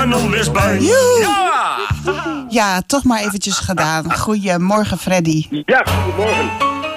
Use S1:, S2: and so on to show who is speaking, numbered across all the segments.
S1: kanon is bij.
S2: Ja! Ja, toch maar eventjes gedaan. Goedemorgen, Freddy.
S3: Ja, goedemorgen.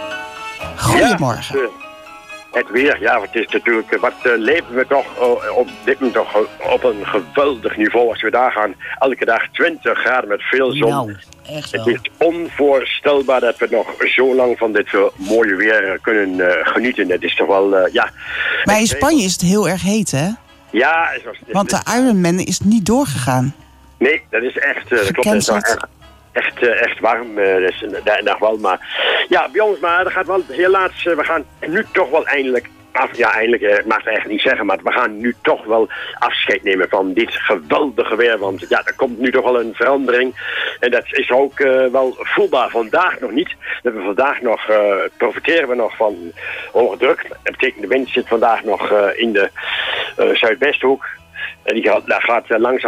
S2: Goedemorgen.
S3: Ja, het weer, ja, het is natuurlijk, wat leven we toch op dit moment toch op een geweldig niveau als we daar gaan. Elke dag 20 graden met veel zon.
S4: Nou, echt wel.
S3: Het is onvoorstelbaar dat we nog zo lang van dit mooie weer kunnen genieten. Het is toch wel, ja.
S2: Maar in Spanje is het heel erg heet, hè?
S3: Ja.
S2: Want de Ironman is niet doorgegaan.
S3: Nee, dat is echt, dat klopt, dat is wel echt warm, dus dag wel. Maar ja, bij ons, maar dat gaat wel helaas, we gaan nu toch wel eindelijk af. Ja, eindelijk, ik mag het eigenlijk niet zeggen, maar we gaan nu toch wel afscheid nemen van dit geweldige weer. Want ja, er komt nu toch wel een verandering. En dat is ook wel voelbaar. Vandaag nog niet. Vandaag nog profiteren we nog van hoge druk. Dat betekent, de wind zit vandaag nog in de zuidwesthoek. En die gaat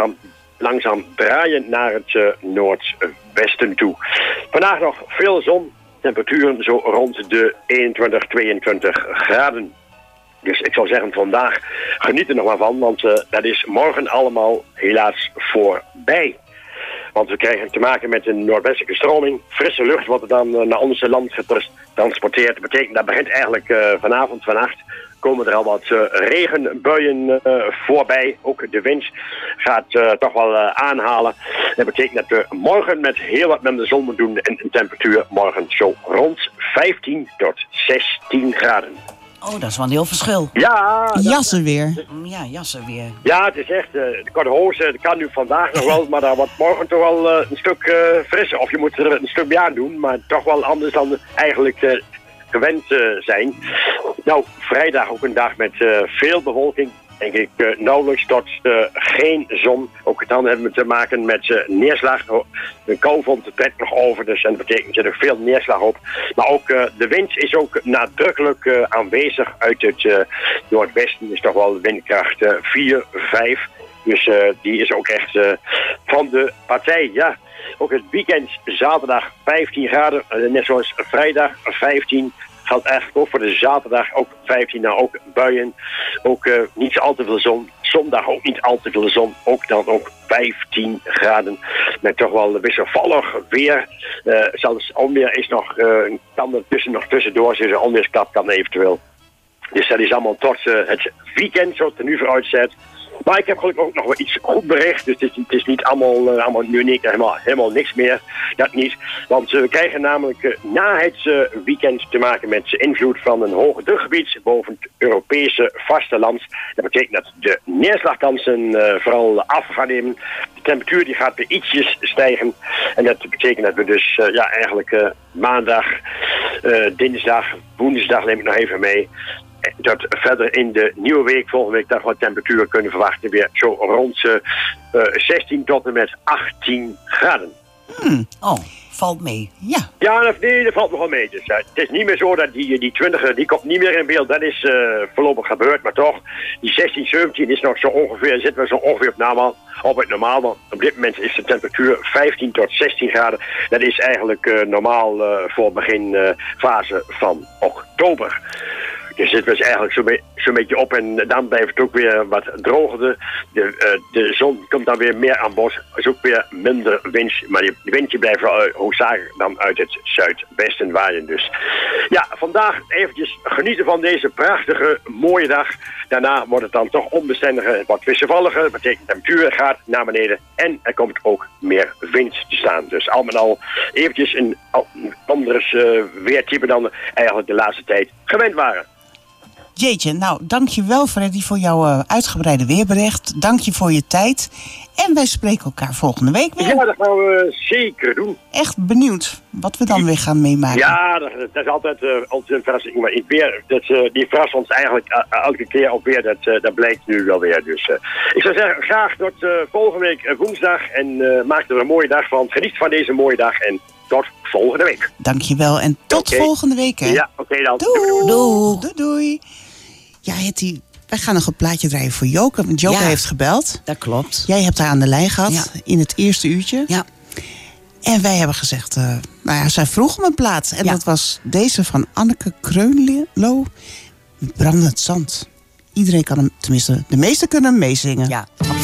S3: langzaam draaien naar het noordwesten toe. Vandaag nog veel zon. Temperaturen zo rond de 21, 22 graden. Dus ik zou zeggen, vandaag geniet er nog maar van. Want dat is morgen allemaal helaas voorbij. Want we krijgen te maken met een noordwestelijke stroming. Frisse lucht wordt er dan naar ons land getransporteerd. Dat betekent, dat begint eigenlijk vanavond, vannacht. Komen er al wat regenbuien voorbij. Ook de wind gaat toch wel aanhalen. Dat betekent dat we morgen met heel wat minder zon moeten doen. En een temperatuur morgen zo rond 15 tot 16 graden.
S4: Oh, dat is wel een heel verschil.
S3: Ja.
S2: Jassen weer.
S4: Ja, jassen weer.
S3: Ja, het is echt, de korte hozen, dat kan nu vandaag nog wel, maar daar wordt morgen toch wel een stuk frisser. Of je moet er een stuk bij aan doen, maar toch wel anders dan eigenlijk gewend zijn. Nou, vrijdag ook een dag met veel bewolking. Denk ik nauwelijks tot geen zon. Ook dan hebben we te maken met neerslag. De koufront trekt nog over, dus dat betekent er veel neerslag op. Maar ook de wind is ook nadrukkelijk aanwezig uit het noordwesten. Is toch wel windkracht 4, 5. Dus die is ook echt van de partij, ja. Ook het weekend, zaterdag 15 graden, net zoals vrijdag 15. Geldt eigenlijk ook voor de zaterdag, ook 15, nou ook buien. Ook niet zo al te veel zon. Zondag ook niet al te veel zon. Ook dan ook 15 graden. Met toch wel wisselvallig weer. Zelfs onweer is nog, kan er nog tussendoor zitten. Onweersklap kan eventueel. Dus dat is allemaal tot het weekend, zoals het er nu voor uitzet. Maar ik heb gelukkig ook nog wel iets goed bericht. Dus het is niet allemaal nu helemaal niks meer. Dat niet. Want we krijgen namelijk na het weekend te maken met invloed van een hoge drukgebied boven het Europese vasteland. Dat betekent dat de neerslagkansen vooral af gaan nemen. De temperatuur die gaat weer ietsjes stijgen. En dat betekent dat we dus eigenlijk maandag, dinsdag, woensdag neem ik nog even mee. Dat verder in de nieuwe week, volgende week, toch wat temperatuur kunnen verwachten. Weer zo rond 16 tot en met 18 graden.
S4: Oh, valt mee. Ja.
S3: Ja, nee, dat valt nog wel mee. Dus, het is niet meer zo dat die 20 die komt niet meer in beeld. Dat is voorlopig gebeurd, maar toch. Die 16, 17 is nog zo ongeveer, zitten we zo ongeveer op het normaal. Want op dit moment is de temperatuur 15 tot 16 graden. Dat is eigenlijk normaal voor beginfase van oktober. Je zit dus eigenlijk zo'n beetje op en dan blijft het ook weer wat droger. De zon komt dan weer meer aan bod. Er is ook weer minder wind. Maar die windje blijft hoofdzakelijk dan uit het zuidwesten waaien. Dus ja, vandaag eventjes genieten van deze prachtige, mooie dag. Daarna wordt het dan toch onbestendiger, wat wisselvalliger. Dat betekent de temperatuur gaat naar beneden. En er komt ook meer wind te staan. Dus al met al eventjes een anders weertype dan eigenlijk de laatste tijd gewend waren.
S2: Jeetje, nou, dankjewel Freddy voor jouw uitgebreide weerbericht. Dank je voor je tijd. En wij spreken elkaar volgende week weer.
S3: Ja, dat gaan we zeker doen.
S2: Echt benieuwd wat we dan weer gaan meemaken.
S3: Ja, dat is altijd een verrassing. Maar die verrast ons eigenlijk elke keer op weer. Dat blijkt nu wel weer. Dus ik zou zeggen, graag tot volgende week woensdag. En maak er een mooie dag van. Geniet van deze mooie dag. En tot volgende week.
S2: Dankjewel en tot volgende week. Hè?
S3: Ja, oké dan.
S2: Doei. Doei. Ja, Hetty, wij gaan nog een plaatje draaien voor Joke. Want Joke heeft gebeld.
S4: Dat klopt.
S2: Jij hebt haar aan de lijn gehad in het eerste uurtje.
S4: Ja.
S2: En wij hebben gezegd, zij vroeg om een plaat. En dat was deze van Anneke Kreunlo, Brandend Zand. Iedereen kan hem, tenminste de meesten kunnen hem meezingen.
S4: Ja.